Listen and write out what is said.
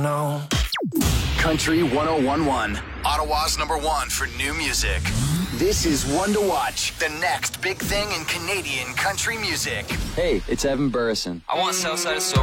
know. Country 1011, Ottawa's #1 for new music. This is One to Watch, the next big thing in Canadian country music. Hey, it's Evan Burrison. I want Southside of Soul